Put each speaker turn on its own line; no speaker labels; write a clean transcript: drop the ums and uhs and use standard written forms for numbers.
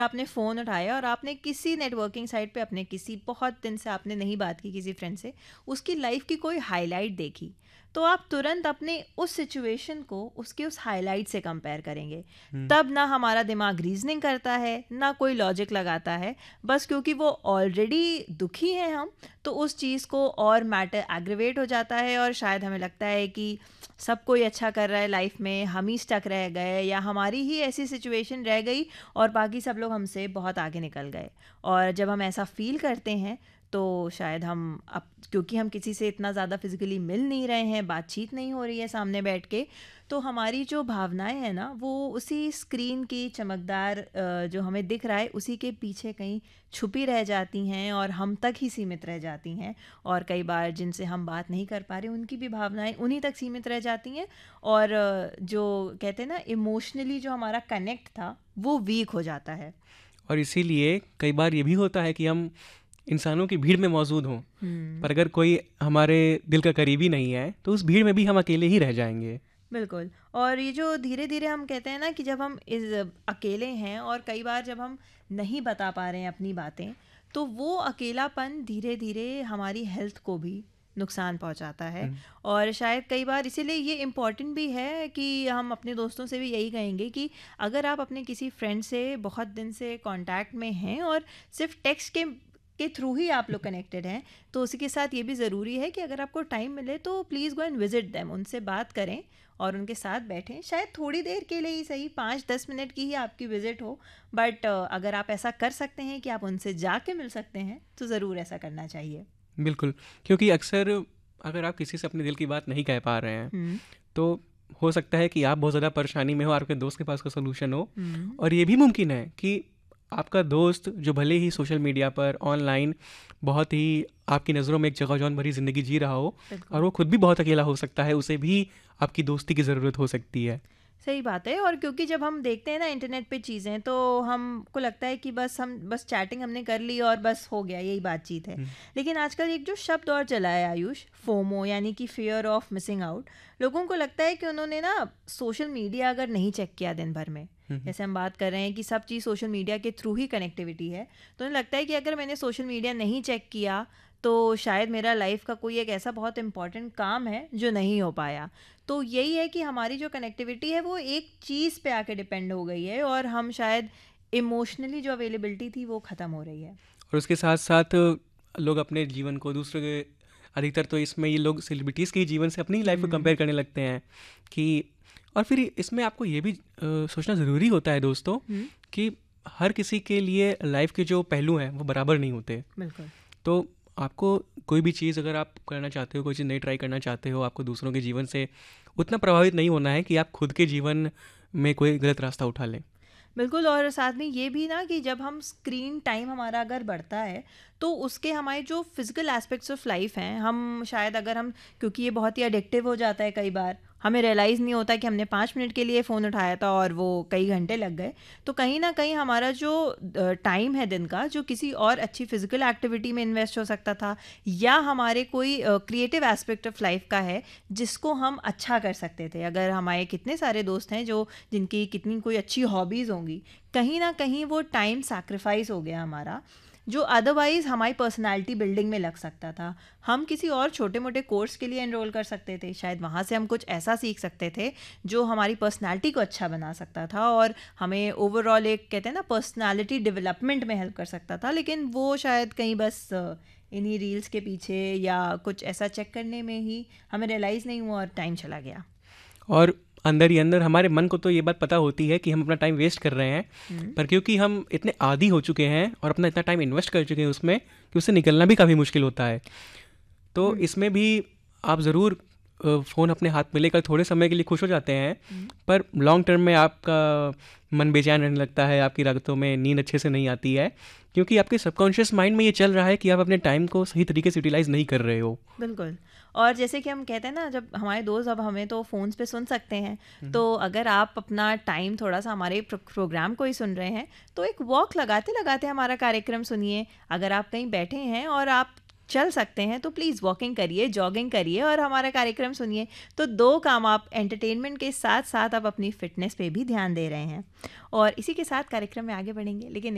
आपने फ़ोन उठाया और आपने किसी नेटवर्किंग साइट पे अपने किसी बहुत दिन से आपने नहीं बात की किसी फ्रेंड से, उसकी लाइफ की कोई हाइलाइट देखी, तो आप तुरंत अपने उस सिचुएशन को उसके उस हाइलाइट से कंपेयर करेंगे।
हुँ।
तब ना हमारा दिमाग रीजनिंग करता है, ना कोई लॉजिक लगाता है, बस क्योंकि वो ऑलरेडी दुखी हैं हम, तो उस चीज़ को और मैटर एग्रीवेट हो जाता है और शायद हमें लगता है कि सब कोई अच्छा कर रहा है लाइफ में, हम ही स्टक रह गए या हमारी ही ऐसी सिचुएशन रह गई और बाकी सब लोग हमसे बहुत आगे निकल गए। और जब हम ऐसा फील करते हैं तो शायद हम अब, क्योंकि हम किसी से इतना ज़्यादा फिजिकली मिल नहीं रहे हैं, बातचीत नहीं हो रही है सामने बैठ के, तो हमारी जो भावनाएं हैं ना वो उसी स्क्रीन की चमकदार जो हमें दिख रहा है उसी के पीछे कहीं छुपी रह जाती हैं और हम तक ही सीमित रह जाती हैं। और कई बार जिनसे हम बात नहीं कर पा रहे उनकी भी भावनाएं उन्हीं तक सीमित रह जाती हैं और जो कहते हैं ना इमोशनली जो हमारा कनेक्ट था वो वीक हो जाता है।
और इसीलिए कई बार ये भी होता है कि हम इंसानों की भीड़ में मौजूद हों, पर अगर कोई हमारे दिल का करीबी नहीं है तो उस भीड़ में भी हम अकेले ही रह जाएंगे।
बिल्कुल। और ये जो धीरे धीरे हम कहते हैं ना कि जब हम इस अकेले हैं और कई बार जब हम नहीं बता पा रहे हैं अपनी बातें, तो वो अकेलापन धीरे धीरे हमारी हेल्थ को भी नुकसान पहुंचाता है।
हुँ।
और शायद कई बार इसीलिए ये इम्पॉर्टेंट भी है कि हम अपने दोस्तों से भी यही कहेंगे कि अगर आप अपने किसी फ्रेंड से बहुत दिन से कांटेक्ट में हैं और सिर्फ टेक्स्ट के थ्रू ही आप लोग कनेक्टेड हैं, तो उसी के साथ ये भी ज़रूरी है कि अगर आपको टाइम मिले तो please go and visit them, उनसे बात करें और उनके साथ बैठें। शायद थोड़ी देर के लिए ही सही, 5-10 मिनट की ही आपकी विज़िट हो, बट अगर आप ऐसा कर सकते हैं कि आप उनसे जाके मिल सकते हैं तो ज़रूर ऐसा करना चाहिए।
बिल्कुल, क्योंकि अक्सर अगर आप किसी से अपने दिल की बात नहीं कह पा रहे हैं,
हम्म।
तो हो सकता है कि आप बहुत ज़्यादा परेशानी में हो, आपके दोस्त के पास कोई सॉल्यूशन हो।
हम्म।
और ये भी मुमकिन है कि आपका दोस्त जो भले ही सोशल मीडिया पर ऑनलाइन बहुत ही आपकी नज़रों में एक जगह भरी ज़िंदगी जी रहा हो,
बिल्कुल
और वो खुद भी बहुत अकेला हो सकता है, उसे भी आपकी दोस्ती की ज़रूरत हो सकती है।
सही बात है। और क्योंकि जब हम देखते हैं ना इंटरनेट पे चीज़ें, तो हमको लगता है कि बस चैटिंग हमने कर ली और बस हो गया, यही बातचीत है।
हुँ।
लेकिन आजकल एक जो शब्द और चला है आयुष, फोमो, यानी कि फियर ऑफ मिसिंग आउट। लोगों को लगता है कि उन्होंने ना सोशल मीडिया अगर नहीं चेक किया दिन भर में,
हुँ, हुँ।
जैसे हम बात कर रहे हैं कि सब चीज़ सोशल मीडिया के थ्रू ही कनेक्टिविटी है, तो उन्हें लगता है कि अगर मैंने सोशल मीडिया नहीं चेक किया तो शायद मेरा लाइफ का कोई एक ऐसा बहुत इंपॉर्टेंट काम है जो नहीं हो पाया। तो यही है कि हमारी जो कनेक्टिविटी है वो एक चीज़ पे आके डिपेंड हो गई है और हम शायद इमोशनली जो अवेलेबिलिटी थी वो ख़त्म हो रही है।
और उसके साथ-साथ लोग अपने जीवन को दूसरों के, अधिकतर तो इसमें ये लोग सेलिब्रिटीज़ के ही जीवन से अपनी लाइफ को
हम्म।
कंपेयर करने लगते हैं कि, और फिर इसमें आपको ये भी सोचना ज़रूरी होता है दोस्तों,
हम्म।
कि हर किसी के लिए लाइफ के जो पहलू हैं वो बराबर नहीं होते।
बिल्कुल।
तो आपको कोई भी चीज़ अगर आप करना चाहते हो, कोई चीज़ नई ट्राई करना चाहते हो, आपको दूसरों के जीवन से उतना प्रभावित नहीं होना है कि आप खुद के जीवन में कोई गलत रास्ता उठा लें।
बिल्कुल। और साथ में ये भी ना कि जब हम स्क्रीन टाइम हमारा अगर बढ़ता है तो उसके हमारे जो फिजिकल एस्पेक्ट्स ऑफ लाइफ हैं, हम शायद अगर हम, क्योंकि ये बहुत ही एडिक्टिव हो जाता है, कई बार हमें रियलाइज़ नहीं होता कि हमने 5 मिनट के लिए फ़ोन उठाया था और वो कई घंटे लग गए। तो कहीं ना कहीं हमारा जो टाइम है दिन का, जो किसी और अच्छी फिजिकल एक्टिविटी में इन्वेस्ट हो सकता था या हमारे कोई क्रिएटिव एस्पेक्ट ऑफ लाइफ का है जिसको हम अच्छा कर सकते थे। अगर हमारे कितने सारे दोस्त हैं जो जिनकी कितनी कोई अच्छी हॉबीज़ होंगी, कहीं ना कहीं वो टाइम सैक्रिफाइस हो गया हमारा, जो अदरवाइज़ हमारी पर्सनालिटी बिल्डिंग में लग सकता था। हम किसी और छोटे मोटे कोर्स के लिए एनरोल कर सकते थे, शायद वहाँ से हम कुछ ऐसा सीख सकते थे जो हमारी पर्सनालिटी को अच्छा बना सकता था और हमें ओवरऑल एक कहते हैं ना पर्सनालिटी डेवलपमेंट में हेल्प कर सकता था। लेकिन वो शायद कहीं बस इन्हीं रील्स के पीछे या कुछ ऐसा चेक करने में ही हमें रियलाइज़ नहीं हुआ और टाइम चला गया।
और अंदर ही अंदर हमारे मन को तो ये बात पता होती है कि हम अपना टाइम वेस्ट कर रहे हैं,
हम्म।
पर क्योंकि हम इतने आदी हो चुके हैं और अपना इतना टाइम इन्वेस्ट कर चुके हैं उसमें, कि उससे निकलना भी काफ़ी मुश्किल होता है। तो
हम्म।
इसमें भी आप ज़रूर फ़ोन अपने हाथ में लेकर थोड़े समय के लिए खुश हो जाते हैं,
हम्म।
पर लॉन्ग टर्म में आपका मन बेचैन रहने लगता है, आपकी रातों में नींद अच्छे से नहीं आती है, क्योंकि आपके सबकॉन्शियस माइंड में ये चल रहा है कि आप अपने टाइम को सही तरीके से यूटिलाइज़ नहीं कर रहे हो।
बिल्कुल। और जैसे कि हम कहते हैं ना, जब हमारे दोस्त अब हमें तो फ़ोन्स पे सुन सकते हैं, तो अगर आप अपना टाइम थोड़ा सा हमारे प्रोग्राम को ही सुन रहे हैं तो एक वॉक लगाते लगाते हमारा कार्यक्रम सुनिए। अगर आप कहीं बैठे हैं और आप चल सकते हैं तो प्लीज़ वॉकिंग करिए, जॉगिंग करिए और हमारा कार्यक्रम सुनिए। तो 2 काम आप एंटरटेनमेंट के साथ साथ आप अपनी फ़िटनेस पे भी ध्यान दे रहे हैं। और इसी के साथ कार्यक्रम में आगे बढ़ेंगे, लेकिन